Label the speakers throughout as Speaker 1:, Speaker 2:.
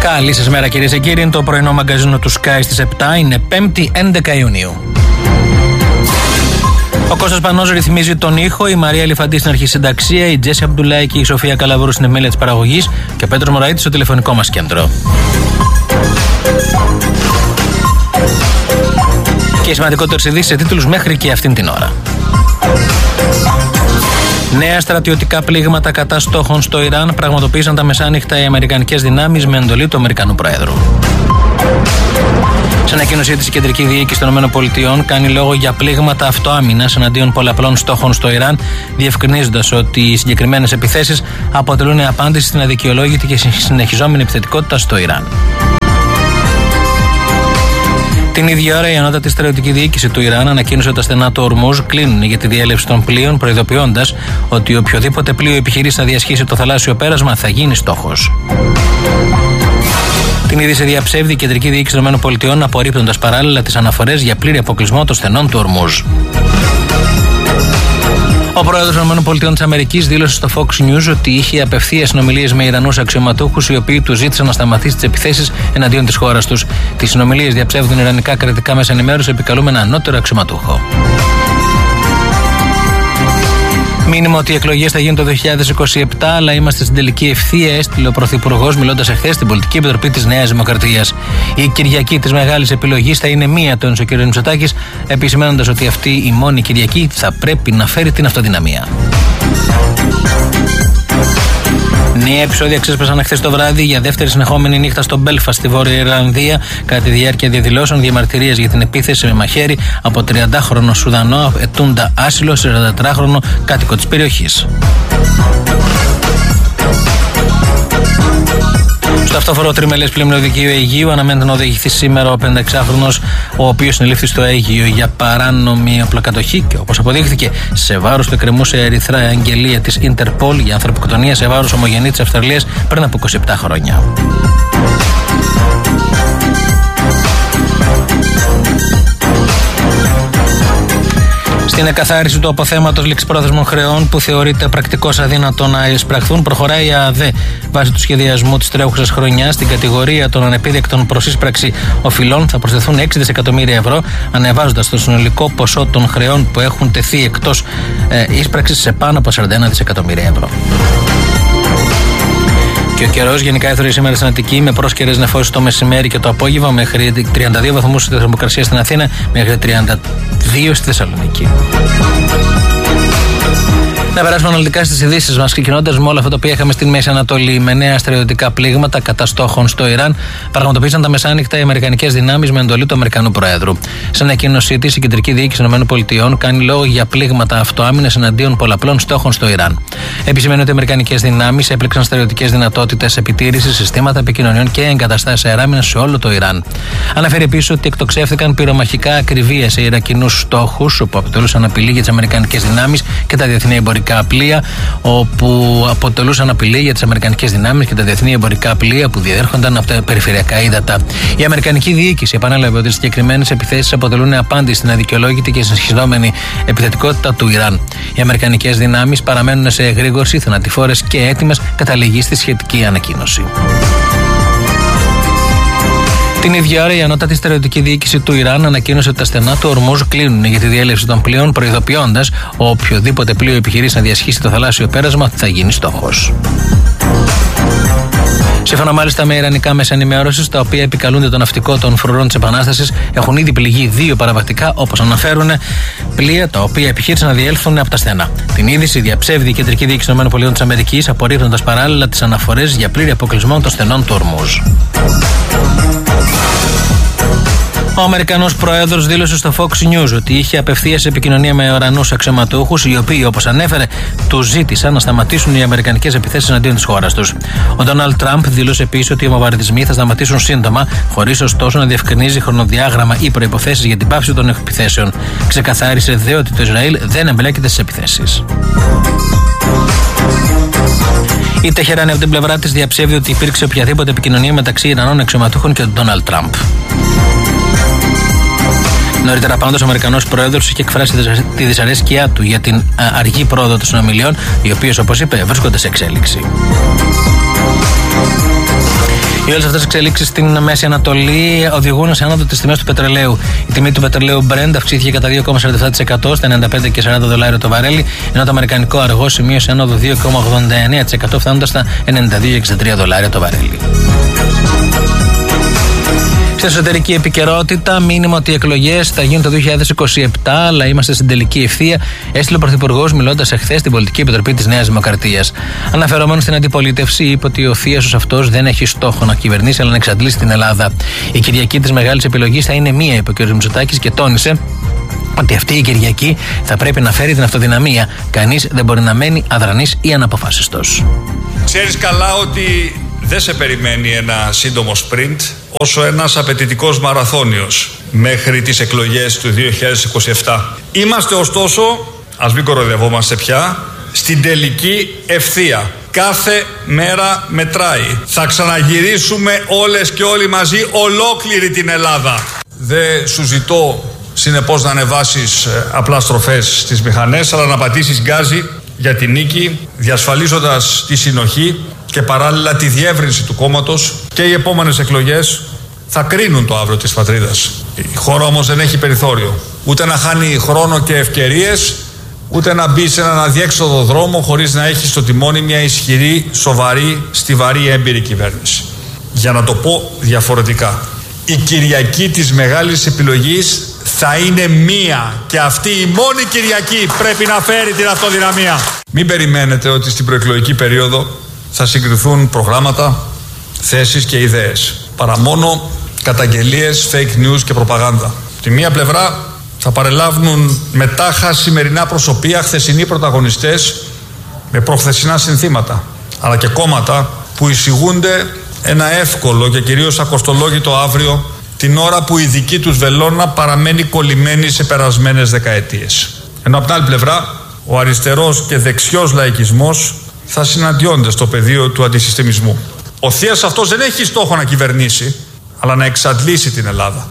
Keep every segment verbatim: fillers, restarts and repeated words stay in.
Speaker 1: Καλή σας μέρα κυρίες και κύριοι, το πρωινό μαγκαζίνο του Sky στις επτά, είναι πέμπτη έντεκα Ιουνίου. Ο Κώστας Πανός ρυθμίζει τον ήχο, η Μαρία Ελιφαντή στην αρχισυνταξία, η Τζέσι Αμπτουλάη και η Σοφία Καλαβούρου στην επιμέλεια της παραγωγής και ο Πέτρος Μωραΐτης στο τηλεφωνικό μας κέντρο. Και οι σημαντικότερες ειδήσεις σε τίτλους μέχρι και αυτήν την ώρα. Νέα στρατιωτικά πλήγματα κατά στόχων στο Ιράν πραγματοποίησαν τα μεσάνυχτα οι αμερικανικές δυνάμεις με εντολή του Αμερικανού Προέδρου. Σε ανακοίνωσή της, η Κεντρική Διοίκηση των ΗΠΑ κάνει λόγο για πλήγματα αυτοάμυνας εναντίον πολλαπλών στόχων στο Ιράν, διευκρινίζοντας ότι οι συγκεκριμένες επιθέσεις αποτελούν απάντηση στην αδικαιολόγητη και συνεχιζόμενη επιθετικότητα στο Ιράν. Την ίδια ώρα, η ανώτατη στρατιωτική διοίκηση του Ιράν ανακοίνωσε ότι τα στενά του Ορμούζ κλείνουν για τη διέλευση των πλοίων, προειδοποιώντας ότι οποιοδήποτε πλοίο επιχειρήσει να διασχίσει το θαλάσσιο πέρασμα θα γίνει στόχος. Την είδηση διαψεύδει η Κεντρική Διοίκηση των ΗΠΑ, απορρίπτοντας παράλληλα τις αναφορές για πλήρη αποκλεισμό των στενών του Ορμούζ. Ο πρόεδρος των ΗΠΑ δήλωσε στο Fox News ότι είχε απευθείας συνομιλίες με Ιρανούς αξιωματούχους, οι οποίοι του ζήτησαν να σταματήσει τις επιθέσεις εναντίον της χώρας τους. Τις συνομιλίες διαψεύδουν ιρανικά κρατικά μέσα ενημέρωση, επικαλούμενα ανώτερο αξιωματούχο. Μήνυμα ότι οι εκλογές θα γίνουν το δύο χιλιάδες είκοσι επτά, αλλά είμαστε στην τελική ευθεία, έστειλε ο Πρωθυπουργός μιλώντας εχθές στην Πολιτική Επιτροπή της Νέας Δημοκρατίας. Η Κυριακή της μεγάλης επιλογής θα είναι μία, τόνισε ο κ. Μητσοτάκης, επισημαίνοντας ότι αυτή η μόνη Κυριακή θα πρέπει να φέρει την αυτοδυναμία. Νέα επεισόδια ξέσπασαν χθες το βράδυ για δεύτερη συνεχόμενη νύχτα στο Μπέλφαστ, στη Βόρεια Ιρλανδία, κατά τη διάρκεια διαδηλώσεων διαμαρτυρίας για την επίθεση με μαχαίρι από τριαντάχρονο Σουδανό ετούντα άσυλο σε σαραντατετράχρονο κάτοικο της περιοχής. Στο αυτόφορο τριμελές πλημμυριωδικείο Αιγείου αναμένεται να οδηγηθεί σήμερα ο πενηνταεξάχρονος, ο οποίος συνελήφθη στο Αίγυο για παράνομη οπλοκατοχή και, όπως αποδείχθηκε, σε βάρος του εκκρεμούσε ερυθρά αγγελία της Ιντερπολ για ανθρωποκτονία σε βάρος ομογενή της Αυστραλίας πριν από είκοσι επτά χρόνια. Στην εκαθάριση του αποθέματος ληξιπρόθεσμων χρεών που θεωρείται πρακτικώς αδύνατο να εισπραχθούν, προχωράει η ΑΔΕ βάσει του σχεδιασμού της τρέχουσας χρονιάς. Στην κατηγορία των ανεπίδεκτων προς ίσπραξη οφειλών θα προσθεθούν έξι δισεκατομμύρια ευρώ, ανεβάζοντας το συνολικό ποσό των χρεών που έχουν τεθεί εκτός ε, ίσπραξης σε πάνω από σαράντα ένα δισεκατομμύρια ευρώ. Και ο καιρός γενικά έθωρε σήμερα στην Αττική με πρόσκαιρες νεφώσεις το μεσημέρι και το απόγευμα, μέχρι τριάντα δύο βαθμούς στη θερμοκρασία στην Αθήνα, μέχρι τριάντα δύο στη Θεσσαλονίκη. Να περάσουμε αναλυτικά στις ειδήσεις μας, ξεκινώντας με όλα αυτά τα οποία είχαμε στην Μέση Ανατολή. Με νέα στρατιωτικά πλήγματα κατά στόχων στο Ιράν, πραγματοποίησαν τα μεσάνυχτα οι αμερικανικές δυνάμεις με εντολή του Αμερικανού Προέδρου. Σε ανακοίνωσή της, η Κεντρική Διοίκηση των ΗΠΑ κάνει λόγο για πλήγματα αυτοάμυνας εναντίον πολλαπλών στόχων στο Ιράν. Επισημαίνει ότι οι αμερικανικές δυνάμεις έπληξαν στρατιωτικές δυνατότητες επιτήρησης, συστήματα επικοινωνιών και εγκαταστάσεις αεράμινας σε όλο το Ιράν. Αναφέρει επίσης ότι εκτοξεύθηκαν πυρομαχικά ακριβία σε Ιρακινούς στόχους, όπου αποτελούσαν απειλή για τις αμερικανικές δυνάμεις και τα διεθνή εμπορικά πλοία, όπου αποτελούσαν απειλή για τις αμερικανικές δυνάμεις και τα διεθνή εμπορικά πλοία που διέρχονταν από τα περιφερειακά ύδατα. Η Αμερικανική Διοίκηση επανέλαβε ότι οι συγκεκριμένες επιθέσεις αποτελούν απάντηση στην αδικαιολόγητη και συνεχιζόμενη επιθετικότητα του Ιράν. Οι αμερικανικές δυνάμεις παραμένουν σε εγρήγορση, θανατηφόρες και έτοιμες, καταλήγει στη σχετική ανακοίνωση. Την ίδια ώρα, η ανώτατη στρατιωτική διοίκηση του Ιράν ανακοίνωσε ότι τα στενά του Ορμούζ κλείνουν για τη διέλευση των πλοίων, προειδοποιώντας οποιοδήποτε πλοίο επιχειρήσει να διασχίσει το θαλάσσιο πέρασμα θα γίνει στόχος. Σύμφωνα μάλιστα με ιρανικά μέσα ενημέρωσης, τα οποία επικαλούνται το ναυτικό των φρουρών της Επανάστασης, έχουν ήδη πληγεί δύο παραβατικά, όπως αναφέρουν, πλοία τα οποία επιχείρησαν να διέλθουν από τα στενά. Την είδηση διαψεύδει η Κεντρική Διοίκηση των ΗΠΑ, απορρίπτοντας παράλληλα τις αναφορές για πλήρη αποκλεισμό των στενών του Ορμούζ. Ο Αμερικανός Πρόεδρος δήλωσε στο Fox News ότι είχε απευθείας επικοινωνία με Ιρανούς αξιωματούχους, οι οποίοι, όπως ανέφερε, τους ζήτησαν να σταματήσουν οι αμερικανικές επιθέσεις εναντίον της χώρας τους. Ο Ντόναλντ Τραμπ δήλωσε επίσης ότι οι βομβαρδισμοί θα σταματήσουν σύντομα, χωρίς ωστόσο να διευκρινίζει χρονοδιάγραμμα ή προϋποθέσεις για την πάυση των επιθέσεων. Ξεκαθάρισε δε ότι το Ισραήλ δεν εμπλέκεται στις επιθέσεις. Η Τεχεράνη από την πλευρά της διαψεύδει ότι υπήρξε οποιαδήποτε επικοινωνία μεταξύ Ιρανών αξιωματούχων και του Ντόναλντ Τραμπ. Νωρίτερα, πάντως, ο Αμερικανός Πρόεδρος είχε εκφράσει τη δυσαρέσκειά του για την αργή πρόοδο των συνομιλιών, οι οποίες, όπως είπε, βρίσκονται σε εξέλιξη. Οι όλες αυτές οι εξελίξεις στην Μέση Ανατολή οδηγούν σε άνοδο τις τιμές του πετρελαίου. Η τιμή του πετρελαίου Brent αυξήθηκε κατά δύο κόμμα σαράντα επτά τοις εκατό στα ενενήντα πέντε και σαράντα δολάρια το βαρέλι, ενώ το αμερικανικό αργό σημείωσε άνοδο δύο κόμμα ογδόντα εννέα τοις εκατό φτάνοντας στα ενενήντα δύο και εξήντα τρία δολάρια το βαρέλι. Στην εσωτερική επικαιρότητα, μήνυμα ότι οι εκλογές θα γίνουν το δύο χιλιάδες είκοσι επτά, αλλά είμαστε στην τελική ευθεία, έστειλε ο Πρωθυπουργός μιλώντας εχθές στην Πολιτική Επιτροπή της Νέας Δημοκρατίας. Αναφερόμενος στην αντιπολίτευση, είπε ότι ο θίασος αυτός δεν έχει στόχο να κυβερνήσει, αλλά να εξαντλήσει την Ελλάδα. Η Κυριακή της μεγάλης επιλογής θα είναι μία, είπε ο κ. Μητσοτάκης και τόνισε ότι αυτή η Κυριακή θα πρέπει να φέρει την αυτοδυναμία. Κανείς δεν μπορεί να μένει αδρανής ή αναποφάσιστος.
Speaker 2: Ξέρεις καλά ότι δεν σε περιμένει ένα σύντομο σπριντ, όσο ένας απαιτητικός μαραθώνιος μέχρι τις εκλογές του δύο χιλιάδες είκοσι επτά. Είμαστε ωστόσο, ας μην κοροϊδευόμαστε πια, στην τελική ευθεία. Κάθε μέρα μετράει. Θα ξαναγυρίσουμε όλες και όλοι μαζί ολόκληρη την Ελλάδα. Δεν σου ζητώ συνεπώς να ανεβάσεις απλά στροφές στις μηχανές, αλλά να πατήσεις γκάζι για την νίκη, διασφαλίζοντας τη συνοχή και παράλληλα τη διεύρυνση του κόμματος, και οι επόμενες εκλογές θα κρίνουν το αύριο της πατρίδας. Η χώρα όμως δεν έχει περιθώριο ούτε να χάνει χρόνο και ευκαιρίες, ούτε να μπει σε έναν αδιέξοδο δρόμο χωρίς να έχει στο τιμόνι μια ισχυρή, σοβαρή, στιβαρή, έμπειρη κυβέρνηση. Για να το πω διαφορετικά, η Κυριακή της μεγάλης επιλογής θα είναι μία, και αυτή η μόνη Κυριακή πρέπει να φέρει την αυτοδυναμία. Μην περιμένετε ότι στην προεκλογική περίοδο θα συγκριθούν προγράμματα, θέσεις και ιδέες, παρά μόνο καταγγελίες, fake news και προπαγάνδα. Τη μία πλευρά θα παρελάβουν μετάχα σημερινά προσωπία, χθεσινοί πρωταγωνιστές με προχθεσινά συνθήματα, αλλά και κόμματα που εισηγούνται ένα εύκολο και κυρίως ακοστολόγητο αύριο, την ώρα που η δική τους βελόνα παραμένει κολλημένη σε περασμένες δεκαετίες. Ενώ από την άλλη πλευρά ο αριστερός και δεξιός λαϊκισμός θα συναντιόνται στο πεδίο του αντισυστημισμού. Ο θείας αυτός δεν έχει στόχο να κυβερνήσει, αλλά να εξαντλήσει την Ελλάδα.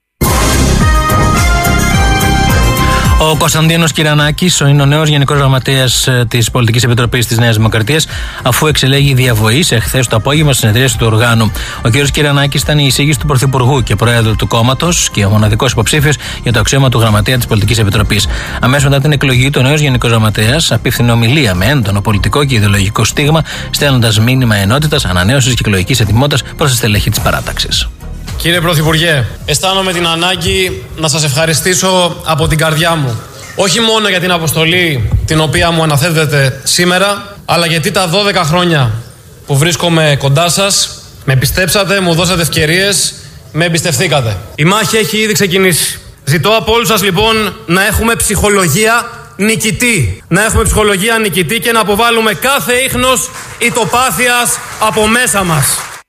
Speaker 1: Ο Κωνσταντίνος Κυρανάκης είναι ο νέος Γενικός Γραμματέας της Πολιτικής Επιτροπής της Νέας Δημοκρατίας, αφού εξελέγει διαβοής εχθές το απόγευμα στη συνεδρίαση του οργάνου. Ο κ. Κυρανάκης ήταν η εισήγηση του Πρωθυπουργού και Προέδρου του κόμματος και ο μοναδικός υποψήφιος για το αξίωμα του Γραμματέα της Πολιτικής Επιτροπής. Αμέσως μετά την εκλογή του, ο νέος Γενικός Γραμματέας απίφθινε ομιλία με έντονο πολιτικό και ιδεολογικό στίγμα, στέλνοντας μήνυμα ενότητας, ανανέωσης και εκλογικής ετοιμότητας προς τη στελέχη της παράταξης.
Speaker 3: Κύριε Πρωθυπουργέ, αισθάνομαι την ανάγκη να σας ευχαριστήσω από την καρδιά μου. Όχι μόνο για την αποστολή την οποία μου αναθέτετε σήμερα, αλλά γιατί τα δώδεκα χρόνια που βρίσκομαι κοντά σας, με πιστέψατε, μου δώσατε ευκαιρίες, με εμπιστευθήκατε. Η μάχη έχει ήδη ξεκινήσει. Ζητώ από όλους σας λοιπόν να έχουμε ψυχολογία νικητή. Να έχουμε ψυχολογία νικητή και να αποβάλουμε κάθε ίχνος ητοπάθειας από μέσα μας.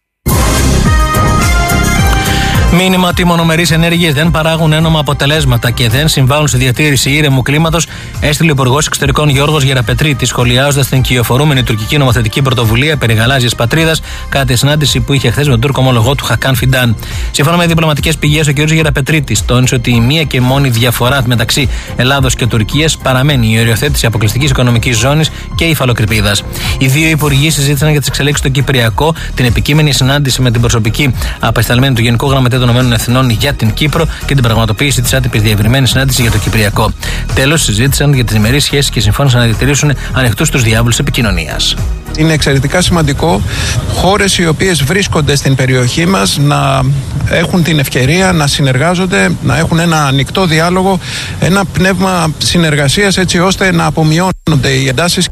Speaker 1: Μήνυμα ότι οι μονομερείς ενέργειες δεν παράγουν ένομα αποτελέσματα και δεν συμβάλλουν στη διατήρηση ήρεμου κλίματος, έστειλε ο Υπουργός Εξωτερικών Γιώργος Γεραπετρίτης, σχολιάζοντας την κυοφορούμενη τουρκική νομοθετική πρωτοβουλία περί γαλάζιας πατρίδας, κατά τη συνάντηση που είχε χθες με τον Τούρκο ομολογό του Χακάν Φιντάν. Σύμφωνα με διπλωματικές πηγές, ο κ. Γεραπετρίτης τόνισε ότι η μία και μόνη διαφορά μεταξύ Ελλάδος και Τουρκίας παραμένει η οριοθέτηση αποκλειστικής οικονομικής ζώνης και η υφαλοκρηπίδας. Οι δύο υπουργοί συζήτησαν για τις εξελίξεις στο Κυπριακό, την επικείμενη συνάντηση με την προσωπική απεσταλμένη του Γενικού Γραμματέα των ΗΠΑ για την Κύπρο και την πραγματοποίηση της άτυπης διευρυμένης συνάντησης για το Κυπριακό. Τέλος, συζήτησαν για τις διμερείς σχέσεις και συμφώνησαν να διατηρήσουν ανοιχτούς τους διάβλους επικοινωνίας.
Speaker 4: Είναι εξαιρετικά σημαντικό χώρες οι οποίες βρίσκονται στην περιοχή μας να έχουν την ευκαιρία να συνεργάζονται, να έχουν ένα ανοιχτό διάλογο, ένα πνεύμα συνεργασίας, έτσι ώστε να απομειώνονται οι εντάσεις.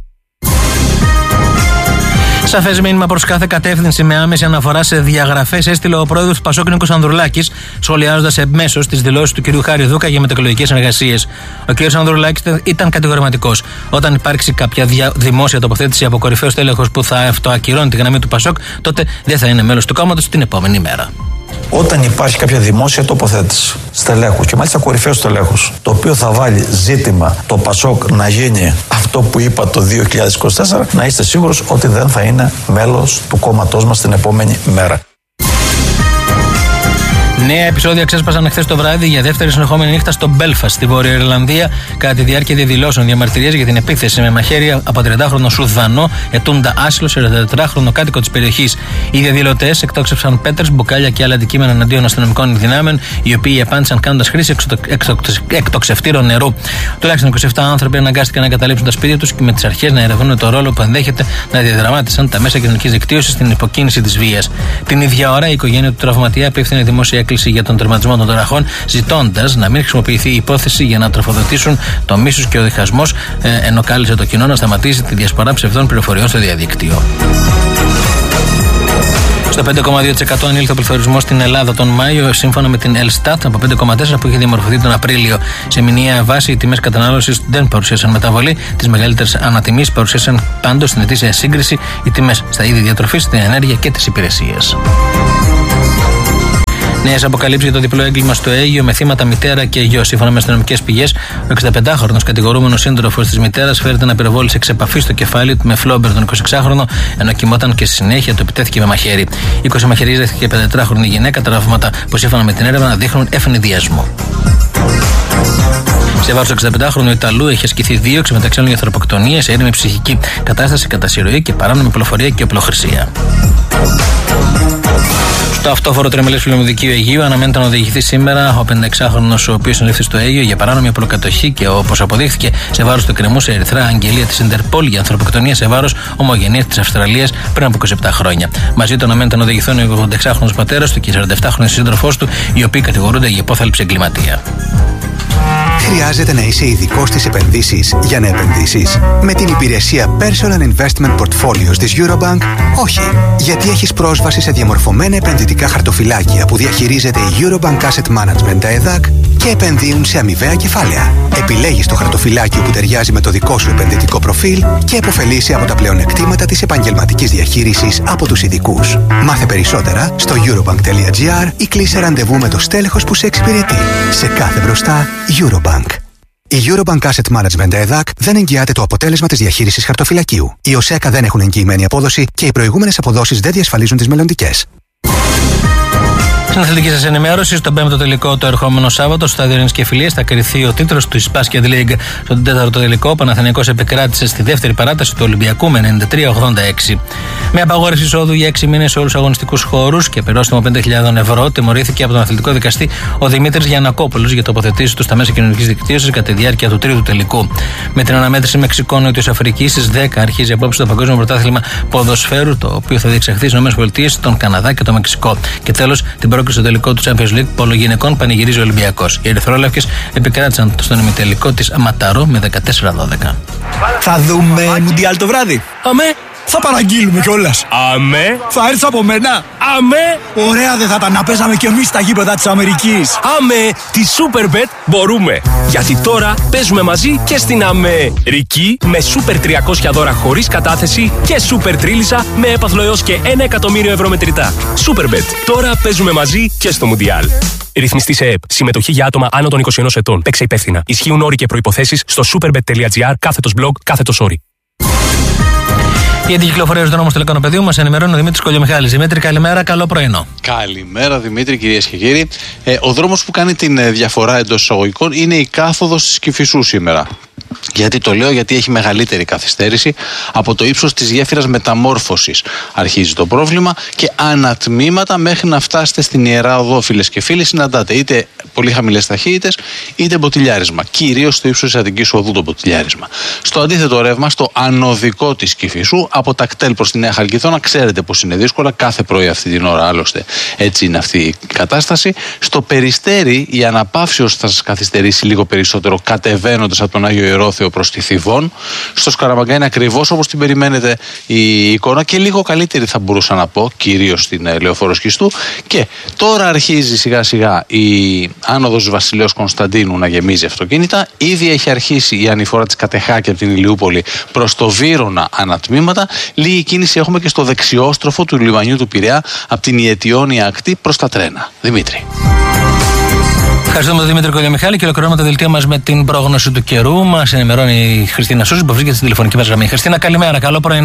Speaker 1: Σαφές μήνυμα προς κάθε κατεύθυνση με άμεση αναφορά σε διαγραφές έστειλε ο πρόεδρος του Πασόκ Νίκος Ανδρουλάκης, σχολιάζοντας εμέσως τις δηλώσεις του κ. Χάρη Δούκα για μετεκλογικές συνεργασίες. Ο κ. Ανδρουλάκης ήταν κατηγορηματικός. Όταν υπάρξει κάποια δια... δημόσια τοποθέτηση από κορυφαίο τέλεχος που θα αυτοακυρώνει τη γραμμή του Πασόκ, τότε δεν θα είναι μέλος του κόμματος την επόμενη μέρα.
Speaker 5: Όταν υπάρχει κάποια δημόσια τοποθέτηση στελέχους και μάλιστα κορυφαίου στελέχους, το οποίο θα βάλει ζήτημα το Πασόκ να γίνει αυτό που είπα το δύο χιλιάδες είκοσι τέσσερα, να είστε σίγουρος ότι δεν θα είναι μέλος του κόμματός μας την επόμενη μέρα.
Speaker 1: Νέα επεισόδια ξέσπασαν χθες το βράδυ για δεύτερη συνεχόμενη νύχτα στο Μπέλφαστ, στη Βόρεια Ιρλανδία, κατά τη διάρκεια διαδηλώσεων διαμαρτυρίες για την επίθεση με μαχαίρια από τριαντάχρονο Σουδανό, ετούντα άσυλο, σαράντα τετράχρονο κάτοικο της περιοχής. Οι διαδηλωτές εκτόξευσαν πέτρες, μπουκάλια και άλλα αντικείμενα εναντίον αστυνομικών δυνάμεων, οι οποίοι απάντησαν κάνοντας χρήση εκτοξευτήρων νερού. Τουλάχιστον είκοσι επτά άνθρωποι αναγκάστηκαν να εγκαταλείψουν τα σπίτια τους και με τις αρχές να ερευνούν το ρόλο που ενδέχεται να διαδραμάτισαν τα μέσα κοινωνικής δικτύωσης στην υποκίνηση της βίας. Την ίδια ώρα, η οικογένεια του τραυματία απίφθινε δημόσια έκκληση για τον τερματισμό των ταραχών, ζητώντας να μην χρησιμοποιηθεί η υπόθεση για να τροφοδοτήσουν το μίσος και ο διχασμός, ενώ κάλεσε το κοινό να σταματήσει τη διασπορά ψευδών πληροφοριών στο διαδίκτυο. Στο πέντε κόμμα δύο τοις εκατό ανήλθε ο πληθωρισμός στην Ελλάδα τον Μάιο, σύμφωνα με την Ελστάτ, από πέντε κόμμα τέσσερα τοις εκατό που είχε διαμορφωθεί τον Απρίλιο. Σε μηνιαία βάση, οι τιμές κατανάλωσης δεν παρουσίασαν μεταβολή. Τις μεγαλύτερες ανατιμήσεις παρουσίασαν πάντως στην ετήσια σύγκριση οι τιμές στα είδη διατροφής, στην ενέργεια και τις υπηρεσίες. Νέες αποκαλύψεις για το διπλό έγκλημα στο Αίγυο με θύματα μητέρα και γιο. Σύμφωνα με αστυνομικές πηγές, ο εξηνταπεντάχρονος κατηγορούμενος σύντροφος της μητέρας φέρεται να πυροβόλησε εξ επαφής στο κεφάλι του με φλόμπερ τον εικοσιεξάχρονο, ενώ κοιμόταν και στη συνέχεια του επιτέθηκε με μαχαίρι. είκοσι μαχαιρίες δέχτηκε πεντατετράχρονη γυναίκα, τραύματα που σύμφωνα με την έρευνα δείχνουν ευνηδιασμό. Σε βάρος του εξηνταπεντάχρονου Ιταλού έχει ασκηθεί δίωξη μεταξύ άλλων για ανθρωποκτονία σε ήρεμη ψυχική κατάσταση, κατά συρροή και παράνομη πληροφορία και οπλοχρησία. Στο αυτόφορο τριμελές φιλομοδικείο Αιγείου αναμένεται να οδηγηθεί σήμερα ο πενηνταεξάχρονος, ο οποίος συνελήφθη στο Αίγυο για παράνομη οπλοκατοχή και, όπως αποδείχθηκε, σε βάρος του εκκρεμού σε ερυθρά αγγελία της Ιντερπόλ για ανθρωποκτονία σε βάρος ομογενείας της Αυστραλίας πριν από είκοσι επτά χρόνια. Μαζί του αναμένεται να οδηγηθούν ο ογδονταεξάχρονος πατέρας του και η σαρανταεπτάχρονη σύντροφός του, οι οποίοι κατηγορούνται για υπόθαλψη εγκληματία.
Speaker 6: Χρειάζεται να είσαι ειδικός στις επενδύσεις για να επενδύσεις? Με την υπηρεσία Personal Investment Portfolios της Eurobank, όχι. Γιατί έχεις πρόσβαση σε διαμορφωμένα επενδυτικά χαρτοφυλάκια που διαχειρίζεται η Eurobank Asset Management, τα ΕΔΑΚ, και επενδύουν σε αμοιβαία κεφάλαια. Επιλέγεις το χαρτοφυλάκιο που ταιριάζει με το δικό σου επενδυτικό προφίλ και επωφελείσαι από τα πλεονεκτήματα της επαγγελματικής διαχείρισης από τους ειδικούς. Μάθε περισσότερα στο eurobank τελεία gr ή κλείσε ραντεβού με το στέλεχος που σε εξυπηρετεί. Σε κάθε μπροστά, Eurobank. Η Eurobank Asset Management ΕΔΑΚ δεν εγγυάται το αποτέλεσμα της διαχείρισης χαρτοφυλακίου. Οι ΟΣΕΚΑ δεν έχουν εγγυημένη απόδοση και οι προηγούμενες αποδόσεις δεν διασφαλίζουν τις μελλοντικές.
Speaker 1: Στην αθλητική σας ενημέρωση, στον πέμπτο τελικό το ερχόμενο Σάββατο, στο στάδιο Ειρήνης και Φιλίας, θα κριθεί ο τίτλος του Basket League. Στον τέταρτο τελικό, ο Παναθηναϊκός επικράτησε στη δεύτερη παράταση του Ολυμπιακού με ενενήντα τρία ογδόντα έξι. Με απαγόρευση εισόδου για έξι μήνες σε όλους τους αγωνιστικούς χώρους και περίστιμο πέντε χιλιάδες ευρώ, τιμωρήθηκε από τον αθλητικό δικαστή ο Δημήτρης Γιαννακόπουλος για τοποθετήσεις του στα μέσα κοινωνικής δικτύωσης κατά τη διάρκεια του τρίτου τελικού. Με την αναμέτρηση Μεξικών Νότιος Αφρικής στις δέκα αρχίζει απόψε το Παγκόσμιο Πρωτάθλημα Ποδοσφαίρου, το οποίο θα διεξαχθεί στις ΗΠΑ, τον Καναδά και το Μεξικό. Και τέλος, την πρόκριση στο τελικό του Champions League Πολογυναικών πανηγυρίζει ο Ολυμπιακός. Οι ερυθρόλευκες επικράτησαν στον ημιτελικό της Αματαρό με δεκατέσσερα δώδεκα.
Speaker 7: Θα δούμε Μουντιάλ το βράδυ.
Speaker 1: Αμέ!
Speaker 7: Θα παραγγείλουμε κιόλας.
Speaker 8: Αμέ!
Speaker 7: Θα έρθεις από μένα.
Speaker 8: Αμέ!
Speaker 7: Ωραία δεν θα ήταν να παίζαμε κι εμείς στα γήπεδα της Αμερικής.
Speaker 8: Αμέ! Τη Superbet μπορούμε. Γιατί τώρα παίζουμε μαζί και στην Αμερική με Super τριακόσια δώρα χωρίς κατάθεση και Super Τρίλισσα με έπαθλο έως και ένα εκατομμύριο ευρώ μετρητά. Superbet. Τώρα παίζουμε μαζί και στο Μουντιάλ. Ρυθμιστή σε ΕΠ. Συμμετοχή για άτομα άνω των είκοσι ενός ετών. Παίξε υπεύθυνα. Ισχύουν όροι και προϋποθέσεις στο superbet τελεία gr κάθετος blog κάθετος όροι.
Speaker 1: Η αντικυκλοφορία του νόμου του Λεκανοπεδίου μας ενημερώνει ο Δημήτρης Κολιομιχάλης. Δημήτρη, καλημέρα, καλό πρωινό.
Speaker 9: Καλημέρα, Δημήτρη, κυρίες και κύριοι. Ε, ο δρόμος που κάνει την ε, διαφορά εντός εισαγωγικών είναι η κάθοδος της Κηφισού σήμερα. Γιατί το λέω? Γιατί έχει μεγαλύτερη καθυστέρηση από το ύψος της γέφυρας μεταμόρφωσης. Αρχίζει το πρόβλημα και ανατμήματα μέχρι να φτάσετε στην Ιερά Οδό, φίλες και φίλοι, συναντάτε είτε πολύ χαμηλές ταχύτητες είτε μποτιλιάρισμα. Κυρίως στο ύψος της Αττικής Οδού το μποτιλιάρισμα. Στο αντίθετο ρεύμα, στο ανωδικό της Κηφισού, από τα κτέλ προς τη Νέα Χαλκιδόνα, ξέρετε πως είναι δύσκολα κάθε πρωί αυτή την ώρα, άλλωστε έτσι είναι αυτή η κατάσταση. Στο Περιστέρι, η αναπαύσεως θα σας καθυστερήσει λίγο περισσότερο κατεβαίνοντας από τον Άγιο Ιερόθεο προς τη Θηβών. Στο Σκαραμαγκά είναι ακριβώς όπως την περιμένετε η εικόνα και λίγο καλύτερη θα μπορούσα να πω, κυρίως στην Λεωφόρο Σκιστού. Και τώρα αρχίζει σιγά σιγά η άνοδος Βασιλέως Κωνσταντίνου να γεμίζει αυτοκίνητα. Ήδη έχει αρχίσει η ανηφορά της Κατεχάκη από την Ηλιούπολη προς το Βύρωνα ανατμήματα. Λίγη κίνηση έχουμε και στο δεξιόστροφο του λιμανιού του Πειραιά από την Ιετιόνια ακτή προς τα τρένα. Δημήτρη.
Speaker 1: Ευχαριστούμε τον Δημήτρη Κολιομιχάλη και ολοκληρώνουμε το δελτίο μας με την πρόγνωση του καιρού. Μας ενημερώνει η Χριστίνα Σούζη που βρίσκεται στην τηλεφωνική μας γραμμή. Χριστίνα, καλημέρα, καλό πρωινό.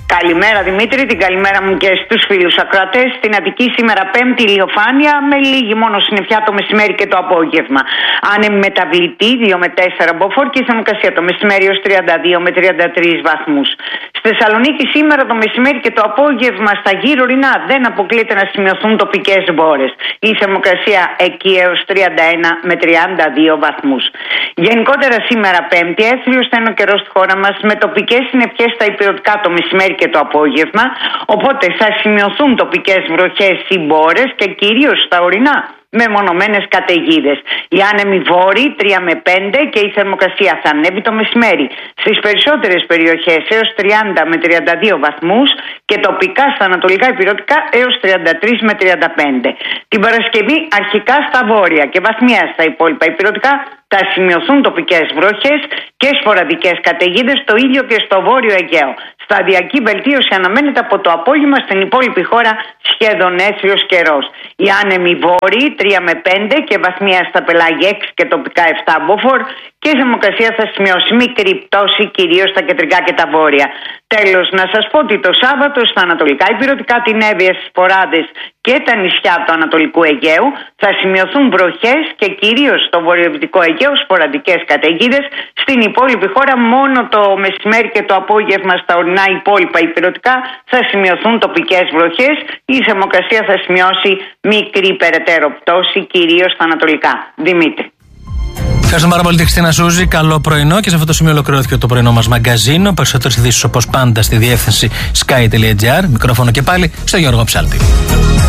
Speaker 10: Καλημέρα Δημήτρη, την καλημέρα μου και στους φίλους ακροατές. Στην Αττική σήμερα Πέμπτη ηλιοφάνεια με λίγη μόνο συννεφιά το μεσημέρι και το απόγευμα. Άνεμη μεταβλητή δύο με τέσσερα μποφόρ και η θερμοκρασία το μεσημέρι ως τριάντα δύο με τριάντα τρεις βαθμούς. Στη Θεσσαλονίκη σήμερα το μεσημέρι και το απόγευμα στα γύρω ορεινά δεν αποκλείεται να σημειωθούν τοπικές μπόρες. Η θερμοκρασία εκεί έως τριάντα ένα με τριάντα δύο βαθμούς. Γενικότερα σήμερα Πέμπτη έθριος θα είναι ο καιρός στη χώρα μας με τοπικές συννεφιές στα ηπειρωτικά το μεσημέρι και το απόγευμα, οπότε θα σημειωθούν τοπικές βροχές ή μπόρες και κυρίως στα ορεινά με μονομένες καταιγίδες. Οι άνεμοι βόρειοι τρία με πέντε και η θερμοκρασία θα ανέβει το μεσημέρι στις περισσότερες περιοχές έως τριάντα με τριάντα δύο βαθμούς και τοπικά στα ανατολικά ηπειρωτικά έως τριάντα τρία με τριάντα πέντε. Την Παρασκευή αρχικά στα βόρεια και βαθμία στα υπόλοιπα ηπειρωτικά θα σημειωθούν τοπικές βροχές και σποραδικές καταιγίδες στο ήλιο και στο βόρειο Αιγαίο. Σταδιακή βελτίωση αναμένεται από το απόγευμα στην υπόλοιπη χώρα σχεδόν έθριος καιρός. Οι άνεμοι βόρειοι τρία με πέντε και βαθμία στα πελάγια έξι και τοπικά επτά μποφόρ και η θερμοκρασία θα σημειώσει μικρή πτώση κυρίως στα κεντρικά και τα βόρεια. Τέλος, να σας πω ότι το Σάββατο στα ανατολικά ηπειρωτικά, την Εύβοια, στις Ποράδες και τα νησιά του Ανατολικού Αιγαίου θα σημειωθούν βροχές και κυρίως στο βορειοδυτικό Αιγαίο σποραδικές καταιγίδες. Στην υπόλοιπη χώρα μόνο το μεσημέρι και το απόγευμα στα ορεινά υπόλοιπα ηπειρωτικά θα σημειωθούν τοπικές βροχές. Η θερμοκρασία θα σημειώσει μικρή περαιτέρω πτώση κυρίως στα ανατολικά. Δημήτρη.
Speaker 1: Ευχαριστούμε πάρα πολύ τη Χριστίνα Σούζη. Καλό πρωινό και σε αυτό το σημείο ολοκληρώθηκε το πρωινό μας μαγκαζίνο. Περισσότερες ειδήσεις όπως πάντα στη διεύθυνση sky τελεία gr. Μικρόφωνο και πάλι στο Γιώργο Ψάλτη.